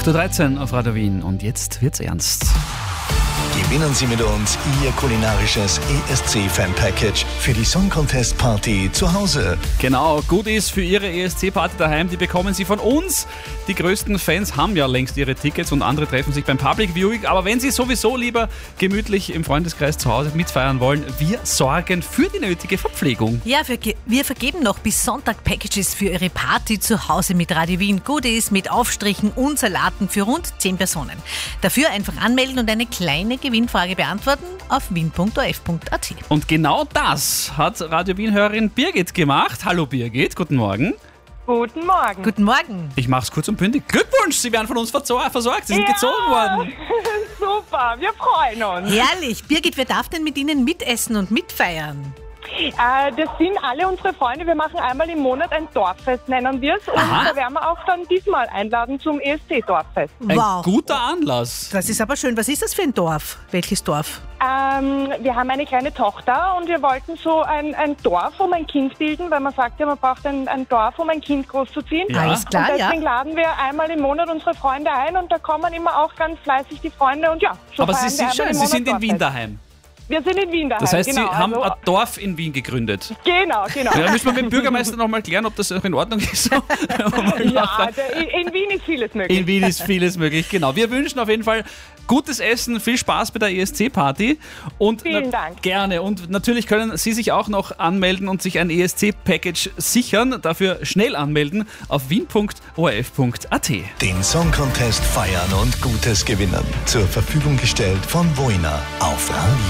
8.13 Uhr auf Radio Wien und jetzt wird's ernst. Gewinnen Sie mit uns Ihr kulinarisches ESC-Fan-Package für die Song Contest Party zu Hause. Genau, Goodies für Ihre ESC-Party daheim, die bekommen Sie von uns. Die größten Fans haben ja längst ihre Tickets und andere treffen sich beim Public Viewing. Aber wenn Sie sowieso lieber gemütlich im Freundeskreis zu Hause mitfeiern wollen, wir sorgen für die nötige Verpflegung. Ja, wir vergeben noch bis Sonntag Packages für Ihre Party zu Hause mit Radio Wien. Goodies mit Aufstrichen und Salaten für rund 10 Personen. Dafür einfach anmelden und eine kleine Gewinnfrage beantworten auf wien.orf.at. Und genau das hat Radio Wien-Hörerin Birgit gemacht. Hallo Birgit, guten Morgen. Guten Morgen. Guten Morgen. Ich mach's kurz und bündig. Glückwunsch, Sie werden von uns versorgt. Sie sind gezogen worden. Super, wir freuen uns. Herrlich. Birgit, wer darf denn mit Ihnen mitessen und mitfeiern? Das sind alle unsere Freunde. Wir machen einmal im Monat ein Dorffest, nennen wir es. Und da werden wir auch dann diesmal einladen zum ESC-Dorffest. Ein Wow. guter Anlass. Das ist aber schön. Was ist das für ein Dorf? Welches Dorf? Wir haben eine kleine Tochter und wir wollten so ein Dorf um ein Kind bilden, weil man sagt ja, man braucht ein Dorf, um ein Kind großzuziehen. Ja. Alles klar, Und ja. deswegen laden wir einmal im Monat unsere Freunde ein und da kommen immer auch ganz fleißig die Freunde und ja. So Aber Sie feiern wir sind einmal schön, im Sie Monat sind in Wien Dorffest. daheim. Wir sind in Wien daheim. Das heißt, genau, Sie haben also, ein Dorf in Wien gegründet. Genau. Ja, müssen wir mit dem Bürgermeister noch mal klären, ob das auch in Ordnung ist. Ja, in Wien ist vieles möglich. In Wien ist vieles möglich, genau. Wir wünschen auf jeden Fall gutes Essen, viel Spaß bei der ESC-Party. Und Vielen Dank. Gerne. Und natürlich können Sie sich auch noch anmelden und sich ein ESC-Package sichern. Dafür schnell anmelden auf wien.orf.at. Den Song Contest feiern und Gutes gewinnen. Zur Verfügung gestellt von Voina auf Radio